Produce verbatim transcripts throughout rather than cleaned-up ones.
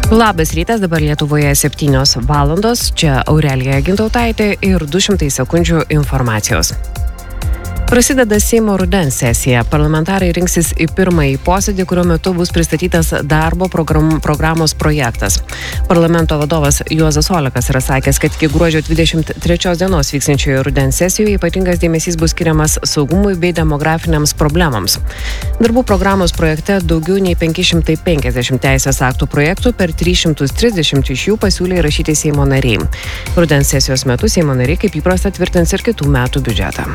Labas rytas, dabar Lietuvoje septynios valandos, čia Aurelija Gintautaitė ir du šimtai sekundžių informacijos. Prasideda Seimo rudens sesija. Parlamentarai rinksis į pirmąjį posėdį, kurio metu bus pristatytas darbo program, programos projektas. Parlamento vadovas Juozas Olekas yra sakęs, kad iki gruodžio dvidešimt trečios dienos vyksiančioje rudens sesijoje ypatingas dėmesys bus skiriamas saugumui bei demografiniams problemams. Darbų programos projekte daugiau nei penki šimtai penkiasdešimt teisės aktų projektų, per trys šimtai trisdešimt iš jų pasiūlė įrašyti Seimo nariai. Rudens sesijos metu Seimo nariai kaip įprasta tvirtins ir kitų metų biudžetą.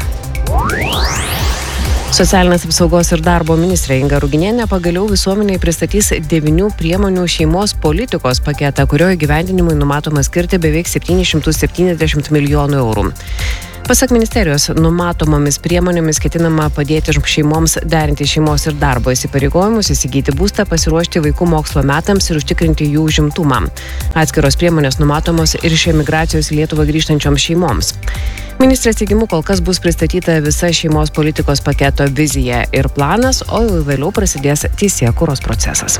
Socialinės apsaugos ir darbo ministrė Inga Ruginienė pagaliau visuomeniai pristatys devynių priemonių šeimos politikos paketą, kurio įgyvendinimui numatoma skirti beveik septynis šimtus septyniasdešimt milijonų eurų. Pasak ministerijos, numatomomis priemonėmis ketinama padėti šeimoms derinti šeimos ir darbo įsipareigojimus, įsigyti būstą, pasiruošti vaikų mokslo metams ir užtikrinti jų užimtumą. Atskiros priemonės numatomos ir iš emigracijos į Lietuvą grįžtančioms šeimoms. Ministrės teigimu kol kas bus pristatyta visa šeimos politikos paketo vizija ir planas, o jau vėliau prasidės teisėkūros procesas.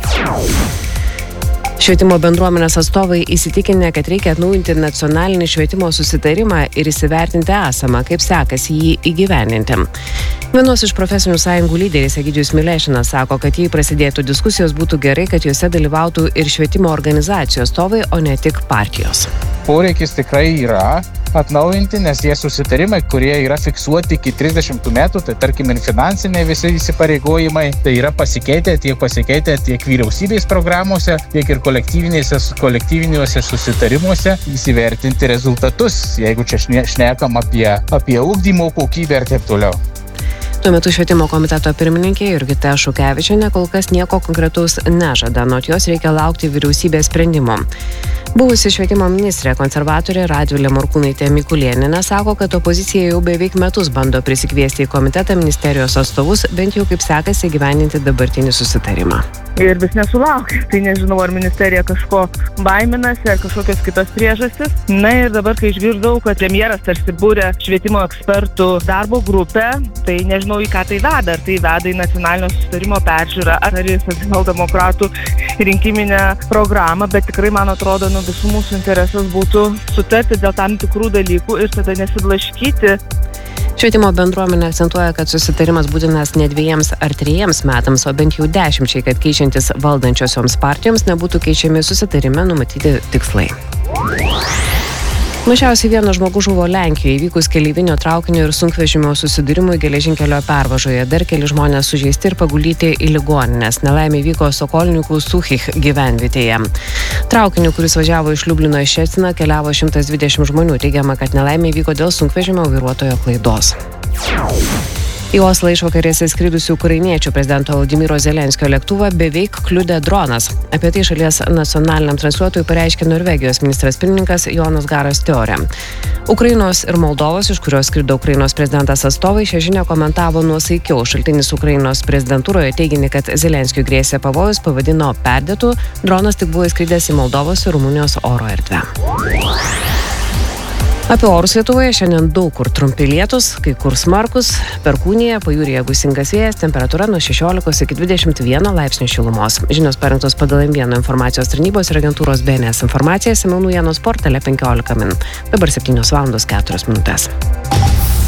Švietimo bendruomenės atstovai įsitikinę, kad reikia atnaujinti nacionalinį švietimo susitarimą ir įsivertinti esamą, kaip sekasi jį įgyvendinti. Vienos iš profesinių sąjungų lyderis Egidijus Milešinas sako, kad jei prasidėtų diskusijos, būtų gerai, kad juose dalyvautų ir švietimo organizacijų atstovai, o ne tik partijos. Poreikis tikrai yra atnaujinti, nes jie susitarimai, kurie yra fiksuoti iki trisdešimtų metų, tai tarkim ir finansiniai visi įsipareigojimai, tai yra pasikeitę, tiek pasikeitę tiek vyriausybės programuose, tiek ir kolektyviniuose susitarimuose įsivertinti rezultatus, jeigu čia šnekam apie, apie ugdymo kokybę ir taip toliau. Tuo metu švietimo komiteto pirmininkė Jurgita Šukevičienė kol kas nieko konkretaus nežada, nuo jos reikia laukti vyriausybės sprendimo. Buvusi švietimo ministrė konservatorė Radvilė Morkūnaitė Mikulėnienė sako, kad opozicija jau beveik metus bando prisikviesti į komitetą ministerijos atstovus, bent jau kaip sekasi įgyvendinti dabartinį susitarimą. Ir vis nesulaukia. Tai nežinau, ar ministerija kažko baiminasi, ar kažkokios kitos priežastis. Na ir dabar, kai išgirdau, kad premjeras tarsi būrė švietimo ekspertų darbo grupę, tai nežinau, į ką tai veda. Ar tai veda į nacionalinio susitarimo peržiūrą, ar į socialdemokratų rinkiminę programą, bet tikrai, man atrodo, nu, visų mūsų interesas būtų sutarti dėl tam tikrų dalykų ir tada nesiblaškyti. Švietimo bendruomenė akcentuoja, kad susitarimas būtinas ne dviejiems ar trejiems metams, o bent jau dešimčiai, kad keičiantis valdančiosioms partijoms nebūtų keičiami susitarime numatyti tikslai. Mažiausiai vienas žmogus žuvo Lenkijoje įvykus keleivinio traukinio ir sunkvežimio susidūrimui geležinkelio pervažoje. Dar keli žmonės sužeisti ir paguldyti į ligonines. Nelaimė įvyko Sokolnikų Suchich gyvenvietėje. Traukiniu, kuris važiavo iš Liublino į Ščeciną, keliavo šimtas dvidešimt žmonių. Teigiama, kad nelaimė įvyko dėl sunkvežimio vairuotojo klaidos. Į Oslą išvakarėse skridusių ukrainiečių prezidento Volodymyro Zelenskio lėktuvą beveik kliudė dronas. Apie tai šalies nacionaliniam transliuotojui pareiškė Norvegijos ministras pirmininkas Jonas Garas Teorė. Ukrainos ir Moldovos, iš kurios skrido Ukrainos prezidentas atstovai, šią žinią komentavo nuosaikiau. Šaltinis Ukrainos prezidentūroje teiginį, kad Zelenskiui grėsė pavojus, pavadino perdėtu. Dronas tik buvo įskridęs į Moldovos ir Rumunijos oro erdvę. Apie orus Lietuvoje šiandien daug kur trumpi lietūs, kai kur smarkus, perkūnija, pajūryje gūsingas vėjas, temperatūra nuo šešiolikos iki dvidešimt vieno laipsnių šilumos. Žinios parengtos pagal M vienas informacijos tarnybos ir agentūros B N S informacija, Semil naujienos portale penkiolika min. Dabar septynios valandos keturios minutės.